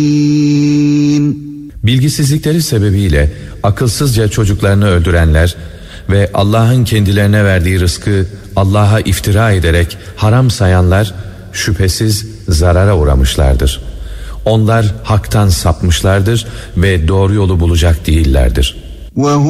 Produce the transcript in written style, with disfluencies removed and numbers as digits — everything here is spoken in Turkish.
Bilgisizlikleri sebebiyle akılsızca çocuklarını öldürenler ve Allah'ın kendilerine verdiği rızkı Allah'a iftira ederek haram sayanlar şüphesiz zarara uğramışlardır. Onlar haktan sapmışlardır ve doğru yolu bulacak değillerdir.